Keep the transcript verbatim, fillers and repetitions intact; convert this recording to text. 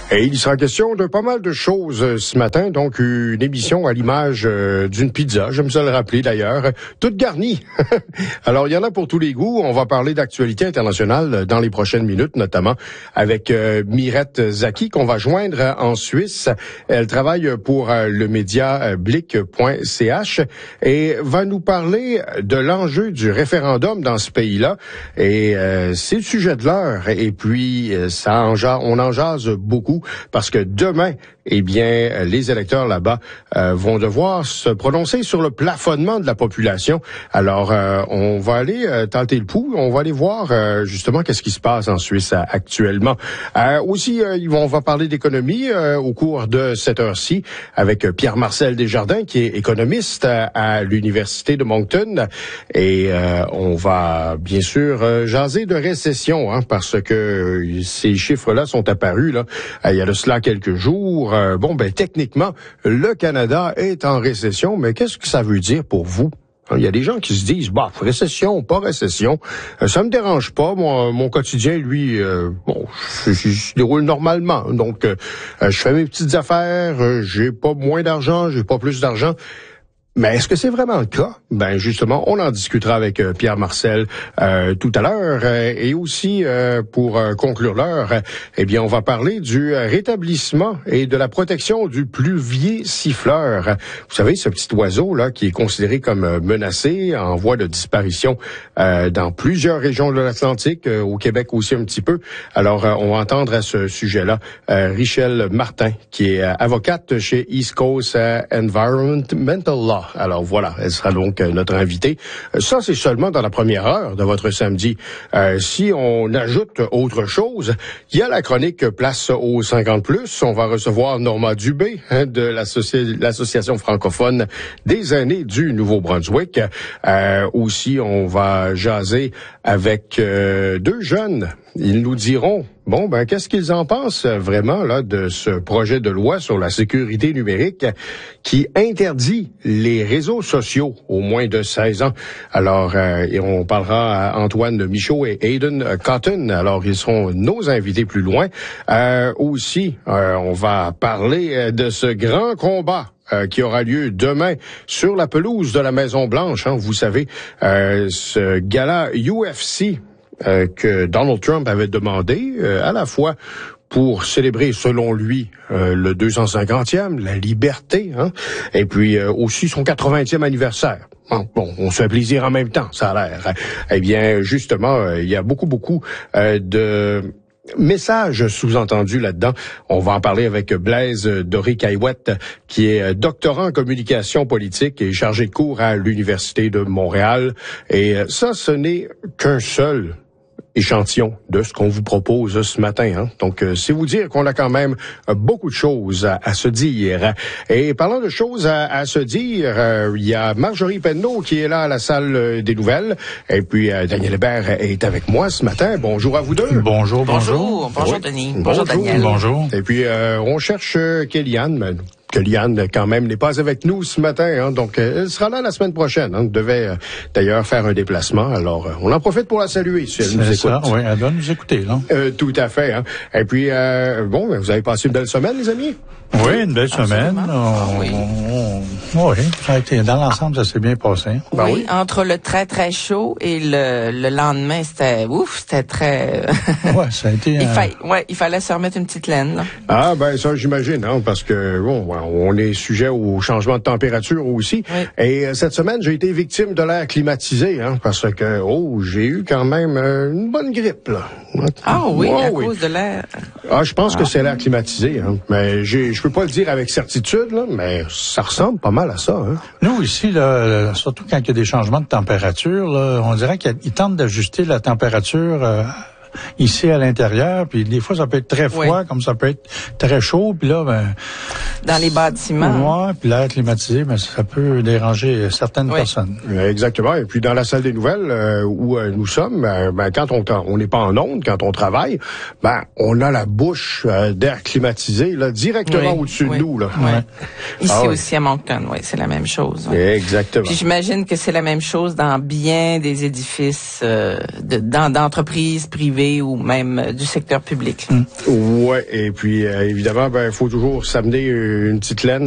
Et il sera question de pas mal de choses euh, ce matin, donc une émission à l'image euh, d'une pizza, j'aime ça le rappeler d'ailleurs, toute garnie. Alors il y en a pour tous les goûts, on va parler d'actualité internationale dans les prochaines minutes, notamment avec euh, Mirette Zaki qu'on va joindre en Suisse. Elle travaille pour euh, le média blick point c h et va nous parler de l'enjeu du référendum dans ce pays-là. Et euh, c'est le sujet de l'heure. Et puis ça en jase, on en jase beaucoup. Parce que demain, eh bien, les électeurs là-bas euh, vont devoir se prononcer sur le plafonnement de la population. Alors, euh, on va aller euh, tenter le pouls, on va aller voir euh, justement qu'est-ce qui se passe en Suisse euh, actuellement. Euh, aussi, euh, on va parler d'économie euh, au cours de cette heure-ci avec Pierre-Marcel Desjardins, qui est économiste à, à l'Université de Moncton. Et euh, on va bien sûr euh, jaser de récession, hein, parce que euh, ces chiffres-là sont apparus là. Il y a de cela quelques jours. Euh, bon, ben techniquement, le Canada est en récession, mais qu'est-ce que ça veut dire pour vous? Il y a des gens qui se disent, bah, récession, pas récession, euh, ça me dérange pas. Moi, mon quotidien, lui, euh, bon, je, je, je déroule normalement. Donc, euh, je fais mes petites affaires, euh, j'ai pas moins d'argent, j'ai pas plus d'argent. Mais est-ce que c'est vraiment le cas? Ben justement, on en discutera avec euh, Pierre-Marcel euh, tout à l'heure. Euh, et aussi, euh, pour euh, conclure l'heure, euh, eh bien, on va parler du rétablissement et de la protection du pluvier siffleur. Vous savez, ce petit oiseau-là qui est considéré comme euh, menacé, en voie de disparition euh, dans plusieurs régions de l'Atlantique, euh, au Québec aussi un petit peu. Alors, euh, on va entendre à ce sujet-là euh, Richelle Martin, qui est euh, avocate chez East Coast euh, Environmental Law. Alors voilà, elle sera donc euh, notre invitée. Ça, c'est seulement dans la première heure de votre samedi. Euh, si on ajoute autre chose, il y a la chronique Place aux cinquante plus. On va recevoir Norma Dubé, hein, de l'associ- l'Association francophone des aînés du Nouveau-Brunswick. Euh, aussi, on va jaser avec euh, deux jeunes. Ils nous diront, bon, ben, qu'est-ce qu'ils en pensent vraiment là de ce projet de loi sur la sécurité numérique qui interdit les réseaux sociaux aux moins de seize ans. Alors, euh, et on parlera à Antoine Michaud et Aidan Cotton. Alors, ils seront nos invités plus loin. Euh, aussi, euh, on va parler de ce grand combat Euh, qui aura lieu demain sur la pelouse de la Maison-Blanche. Hein, vous savez, euh, ce gala U F C euh, que Donald Trump avait demandé euh, à la fois pour célébrer, selon lui, euh, le deux cent cinquantième, la liberté, hein, et puis euh, aussi son quatre-vingtième anniversaire. Bon, bon, on se fait plaisir en même temps, ça a l'air. Eh bien, justement, euh, il y a beaucoup, beaucoup euh, de message sous-entendu là-dedans. On va en parler avec Blaise Doré-Caillouette, qui est doctorant en communication politique et chargé de cours à l'Université de Montréal. Et ça, ce n'est qu'un seul échantillon de ce qu'on vous propose ce matin. Hein. Donc, euh, c'est vous dire qu'on a quand même euh, beaucoup de choses à, à se dire. Et parlant de choses à, à se dire, euh, il y a Marjorie Penneau qui est là à la salle euh, des nouvelles. Et puis, euh, Daniel Hébert est avec moi ce matin. Bonjour à vous deux. Bonjour, bonjour. Bonjour, bonjour oui. Denis. Bonjour, bonjour Daniel. Bonjour. Et puis, euh, on cherche euh, Kellyanne, mais Kellyanne, quand même, n'est pas avec nous ce matin. Hein, donc, euh, elle sera là la semaine prochaine. Hein, devait euh, d'ailleurs faire un déplacement. Alors, euh, on en profite pour la saluer si elle nous écoute. Ça, oui, elle doit nous écouter, là. Euh, tout à fait. Hein. Et puis, euh, bon, vous avez passé une belle semaine, les amis? Oui, une belle semaine. On, Ah, oui. on, on, oui, ça a été, dans l'ensemble, ça s'est bien passé. Oui, Ben oui. entre le très très chaud et le, le lendemain, c'était ouf, c'était très. Ouais, ça a été. il, euh, fa... ouais, il fallait se remettre une petite laine. Là. Ah, ben ça, j'imagine, hein, parce que bon, on est sujet au changement de température aussi. Oui. Et euh, cette semaine, j'ai été victime de l'air climatisé, hein, parce que oh, j'ai eu quand même euh, une bonne grippe, là. Ah oui, Oh, à oui. cause de l'air. Ah, je pense que c'est l'air climatisé, hein. Mais j'ai, je peux pas le dire avec certitude, là, mais ça ressemble pas mal à ça, hein. Nous, ici, là, surtout quand il y a des changements de température, là, on dirait qu'ils tentent d'ajuster la température euh, ici à l'intérieur, puis des fois, ça peut être très froid, Oui. comme ça peut être très chaud, puis là, ben... Dans les bâtiments. Ouais, puis l'air climatisé, ben, ça peut déranger certaines Oui. personnes. Exactement. Et puis dans la salle des nouvelles euh, où euh, nous sommes, euh, ben, quand on on n'est pas en onde, quand on travaille, ben on a la bouche euh, d'air climatisé là directement Oui, au-dessus oui, de nous là. oui. Ouais. Ici Ah oui. aussi à Moncton, oui, c'est la même chose. Oui. Exactement. Puis j'imagine que c'est la même chose dans bien des édifices euh, de, dans, d'entreprises privées privé ou même euh, du secteur public. Mmh. Ouais, et puis euh, évidemment, ben il faut toujours s'amener une petite laine